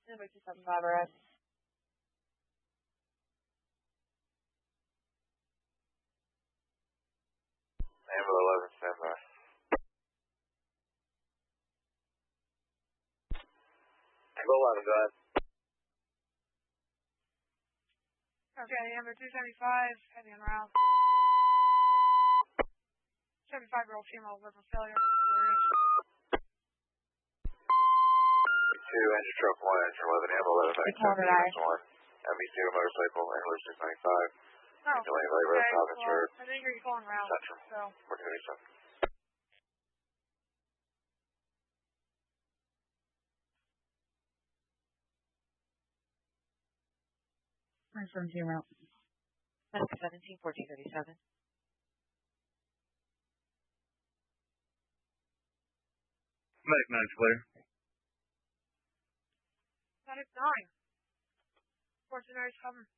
Number 275, alright. Amber 11, standby. Amber 11, go ahead. Okay, Amber 275, heavy en route. 75-year-old female, liver failure. Two, engine truck 1, engine 11, Amber 11, 19, 1. MB2 motorcycle, Angler 695. Oh, Delaying Valley Road, Province Road. I think you're calling around. Central. So. 1437. I'm from zero. Medic 17, 1437. Medic 9's clear. Medic 9. Fortunary's coming.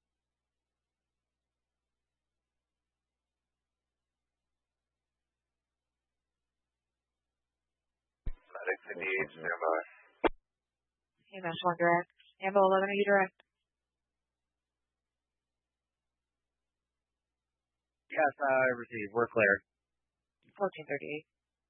Medic 58, standby. EMS 1 direct. Amber 11, are you direct? Yes, I received. We're clear. 1438.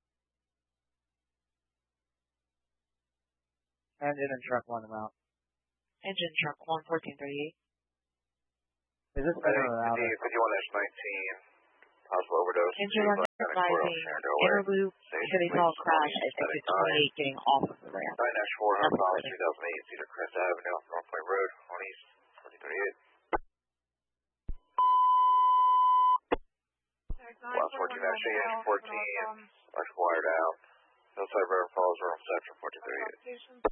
Engine and truck 1 route. Engine truck 1, 1438. Is this better or louder? 51-19. Possible overdose. Engine 1 advising Interloop City Hall crash at exit 28 getting off of the ramp. 9-4, Hard Promise 3008, Cedar Crest Avenue, North Point Road, on East, 1438. Last 14 change, 14, electrical wire down. Hillside Road, Falls Road, Section 1438.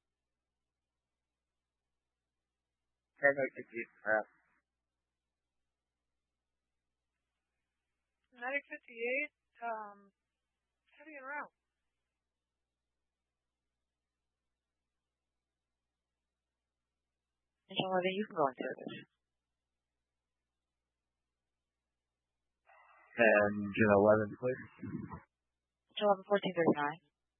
Medic 58, crap. Medic 58, heavy en route. Engine 11, you can go in service. Engine 11 clear. Engine 11, 1439.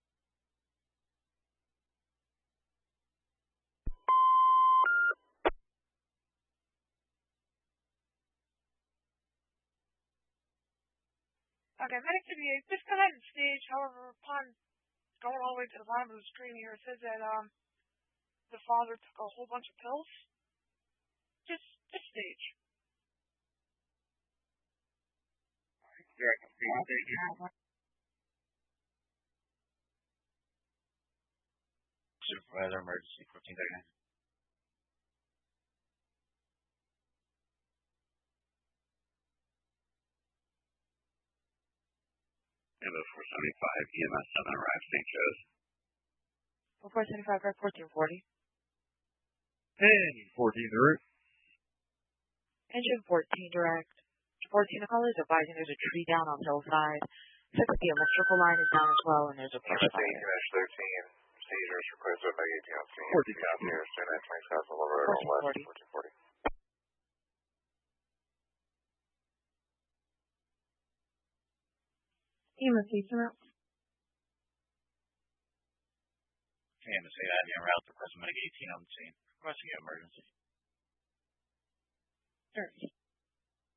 Okay, Medic 58, just go ahead and stage. However, upon going all the way to the bottom of the screen here, it says that the father took a whole bunch of pills. Just stage. Yeah, I can see you taking. Supervisor emergency 1439. Amber 475, EMS 7 arrived, St. Joe's. 475, right, 1440. And 14 the route. Engine 14 direct. 14 call is advising there's a tree down on hillside. Looks like the electrical line is down as well, and there's a brush fire. 18-13, seizures requested by 18 on scene. 14 out here, soon as 20 South Boulevard Road, on West, 1440. EMS 18 route. EMS 8 en route to present medic 18 on the scene. Requesting emergency. Sure.